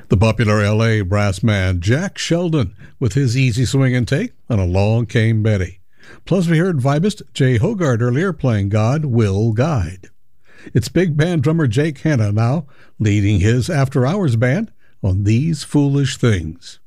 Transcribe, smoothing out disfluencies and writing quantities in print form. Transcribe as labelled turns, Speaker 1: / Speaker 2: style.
Speaker 1: The popular L.A. brass man Jack Sheldon with his easy swing and take on Along Came Betty. Plus we heard vibist Jay Hogarth earlier playing God Will Guide. It's big band drummer Jake Hanna now leading his After Hours band on These Foolish Things.